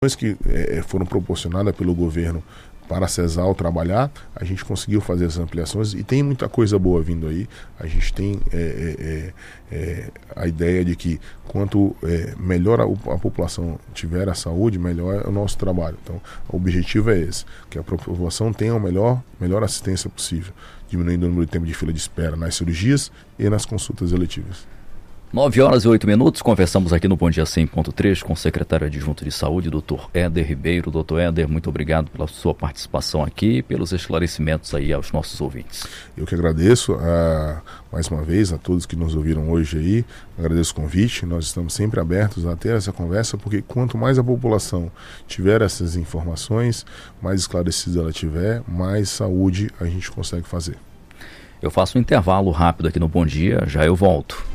que foram proporcionadas pelo governo para a CESAL trabalhar, a gente conseguiu fazer essas ampliações e tem muita coisa boa vindo aí. A gente tem a ideia de que quanto melhor a população tiver a saúde, melhor é o nosso trabalho. Então, o objetivo é esse, que a população tenha a melhor assistência possível, diminuindo o número de tempo de fila de espera nas cirurgias e nas consultas eletivas. 9h08, conversamos aqui no Bom Dia 100.3 com o secretário adjunto de saúde, Dr. Éder Ribeiro. Dr. Éder, muito obrigado pela sua participação aqui e pelos esclarecimentos aí aos nossos ouvintes. Eu que agradeço mais uma vez a todos que nos ouviram hoje aí, agradeço o convite, nós estamos sempre abertos a ter essa conversa, porque quanto mais a população tiver essas informações, mais esclarecida ela tiver, mais saúde a gente consegue fazer. Eu faço um intervalo rápido aqui no Bom Dia, já eu volto.